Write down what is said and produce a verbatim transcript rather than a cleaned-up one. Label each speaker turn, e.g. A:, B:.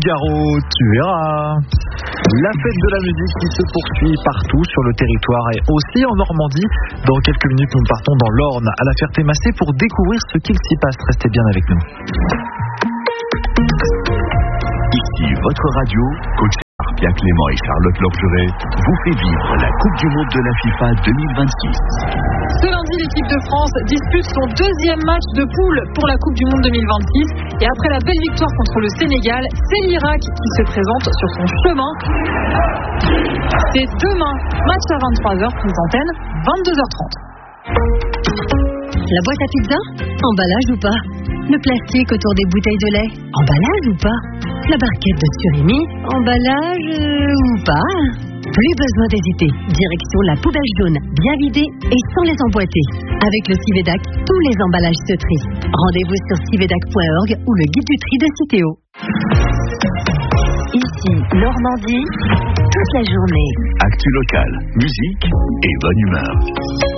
A: Nougaro, tu verras. La fête de la musique qui se poursuit partout sur le territoire et aussi en Normandie. Dans quelques minutes, nous partons dans l'Orne à la Ferté-Macé pour découvrir ce qu'il s'y passe. Restez bien avec nous.
B: Ici votre radio, coach Pierre Clément et Charlotte Lorgeret vous fait vivre la Coupe du Monde de la FIFA deux mille vingt-six.
C: Ce lundi, l'équipe de France dispute son deuxième match de poule pour la Coupe du Monde deux mille vingt-six. Et après la belle victoire contre le Sénégal, c'est l'Irak qui se présente sur son chemin. C'est demain, match à vingt-trois heures, prise d'antenne, vingt-deux heures trente.
D: La boîte à pizza? Emballage ou pas? Le plastique autour des bouteilles de lait? Emballage ou pas? La barquette de surimi? Emballage euh, ou pas? Plus besoin d'hésiter. Direction la poubelle jaune, bien vidée et sans les emboîter. Avec le Civedac, tous les emballages se trient. Rendez-vous sur civedac point org ou le guide du tri de Citeo. Ici, Normandie, toute la journée.
B: Actu locale, musique et bonne humeur.